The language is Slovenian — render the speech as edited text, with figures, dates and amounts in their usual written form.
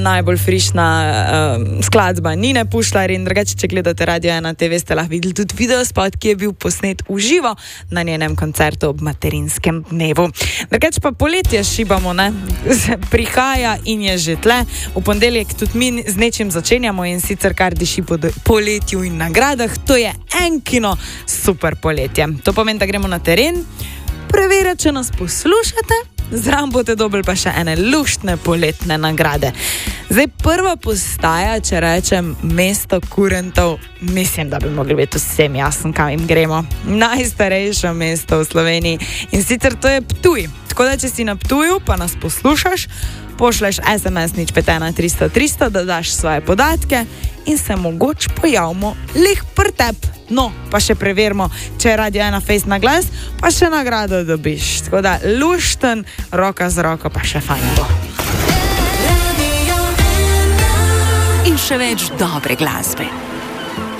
najbolj frišna skladba Nine Pušlar in drugače, če gledate Radio 1 TV, ste lahko videli tudi videospot, ki je bil posnet v živo na njenem koncertu ob materinskem dnevu. Drugače pa poletje šibamo, ne? Prihaja in je že tle. V ponedeljek tudi mi z nečim začenjamo in sicer kar diši po poletju in nagradah. To je Enkino super poletje. To pomeni, da gremo na teren, preverjati, če nas poslušate. Zraven boste dobili pa še ene luštne poletne nagrade. Zdaj, prva postaja, če rečem mesto kurentov, mislim, da bi mogli biti vsem jasno, kam jim gremo. Najstarejše mesto v Sloveniji in sicer to je Ptuj. Tako da, če si na Ptuju, pa nas poslušaš, pošleš SMS 051 300 300, da daš svoje podatke in se mogoče pojavimo lih pri tebi. No, pa še preverimo, če je Radio 1 Face na glas, pa še nagrado dobiš. Tako da, lušten, roka z roko, pa še fajn bo. In še več dobre glasbe.